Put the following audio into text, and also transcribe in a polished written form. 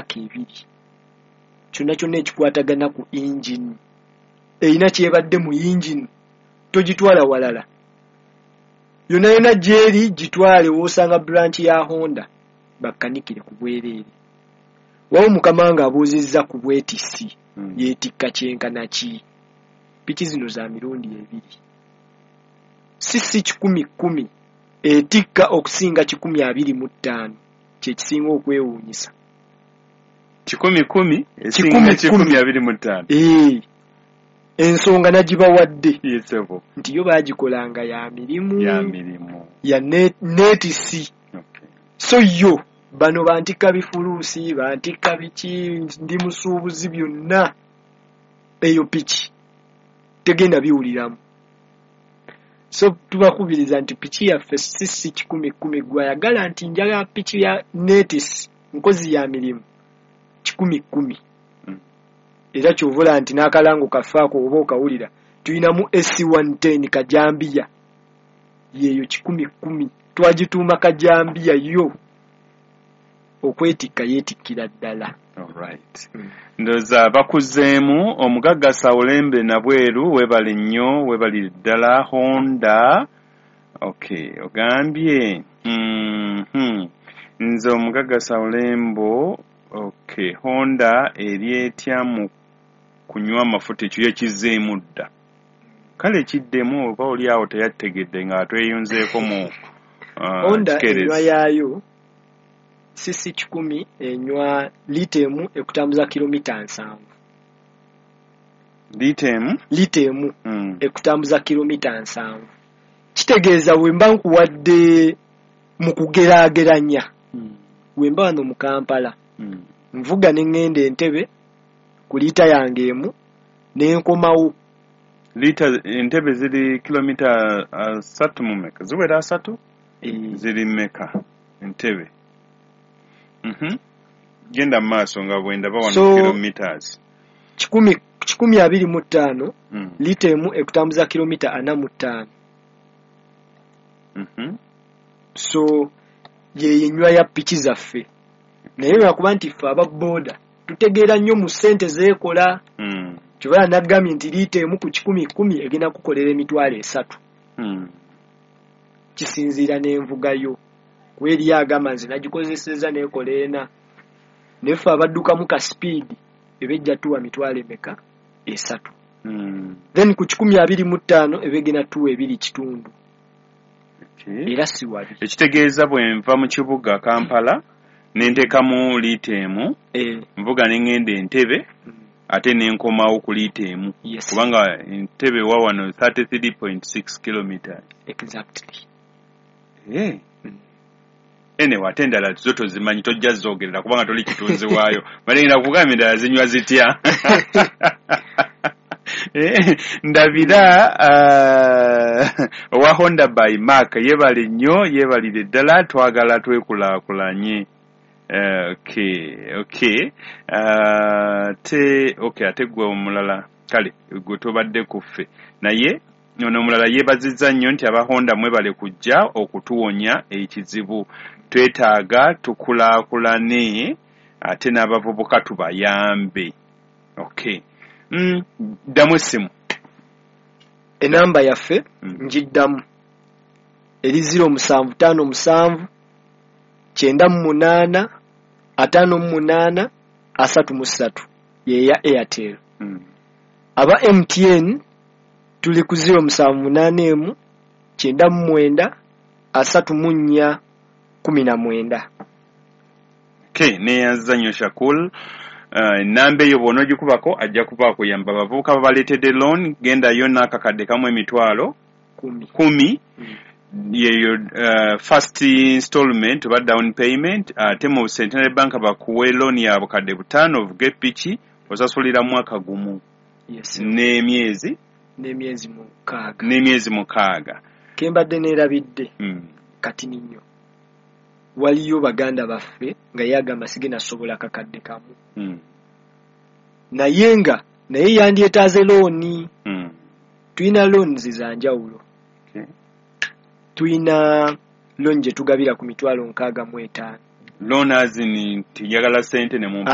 emyaka 2 kyonna ekikwatagana ku engine erina kyebadde mu engine togitwala walala yonna gyeri gitwale wosanga branch ya Honda bakanikire ku bwereere wawo mukama nga abuuzizza ku bwetisi yeetikka kyenkana ki piki zino za mirundi 2 sisi 10 etikka okusinga 25 kyekisinga okwewuunyisa 10 esinga 25 ensonga nagibawadde yesebo nti yo baagikolanga ya mirimu ya netisi so yo bano bantika bifuluusi bantika biki ndi musuubuzi byonna eyo piki tegenda biwuliramu so tubakubiriza nti piki yaffe sisi 10 gwayagala nti njala piki ya netisi nkozi ya mirimu 10 era kyovula nti n'akalango kafaako oba okawulira tulinamu S110 kajambiya yeeyo 10 twagituuma kajambiya yo okwetikka yeetikkira ddala. Alright. Ndoza bakuzeemu omugagga Sawulembe nabweru webale nnyo webali ddala Honda. Okay, ogambye nze omugagga Sawulembo okay Honda eri etya mu kunywa amafuta ekyo yekizeemu dda kale kiddemu oba oli awo teyategedde nga tweyunzeeko mu Honda enywa yaayo sisi 10 enywa litemu ekutambuza kilomita 7 litemu ekutambuza kilomita 7 kitegeeza wemba nkuwadde mu kugeraageranya wemba wano mu Kampala nvuga n'engenda Entebbe ku liita yange emu n'enkomawo liita Entebbe ziri kilomita 3 mu meka ziwera 3 ziri meka Entebbe genda maaso nga bwenda bawa kilometers 125 liita emu ekutambuza kilomita 45 so yenywa ya piki zaffe naye lwakuba nti ffe aba boda tutegeera nnyo mu ssente zeekola kyobala naggambye nti liita emu ku 10 egenda kukolera emitwalo 3 kisinziira n'envugayo kuba eri agamba nze nagikozeseza neekola 4 naye ffe abaddukamu ka speed ebejja tuwa mitwalo emeka 3 then ku 125 ebegenda tuwa 2 kitundu era si wabi ekitegeeza bwe nva mu kibuga Kampala nentekamu liita emu nvuga n'engenda Entebbe ate nenkomawo ku liita emu kubanga Entebbe wa wano 33.6 kilometers exactly ate endala zo tozimanyi tojja zoogerera kubanga toli kitunzi waayo balengera kugamba endala zinywa zitya ndabira owa Honda by Mark yebale nnyo yebalire ddala twagala twekulaakulanye okay ate gwe omulala kale gwe tobadde kuffe naye ono omulala yeebazizza nnyo nti aba Honda mwebale kujja okutuwonya ekizibu twetaaga tukulaakulane ate n'abavubuka tubayambe okay ddamu essimu enamba yaffe njiddamu eri 0757 98 58 33 yeya Airtel aba MTN tuli ku 0781 99 34 19 okay neyanza nnyo Shakul namba eyo bw'ona ogikubako ajja kuba kuyamba abavubuka babaleetedde loan gendayo n'akakadde kamu emitwalo 10 yeyo first installment oba down payment ate mu Centenary Bank bakuwe loan ya bukadde 5 ovuge piki osasulira mwaka gumu n'emyezi 6 kembadde neerabidde kati ninyo waliyo baganda baffe nga yagamba sigenda sobola kakadde kamu naye yandyetaaze looni tulina loans za njawulo tulina loan gye tugabira ku mitwalo 65 loan azini tiyagala sente ne mu